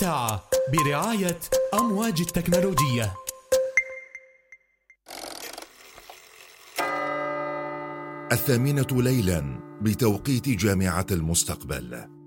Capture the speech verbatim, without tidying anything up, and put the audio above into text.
الساعة برعاية أمواج التكنولوجية. الثامنة ليلا بتوقيت جامعة المستقبل.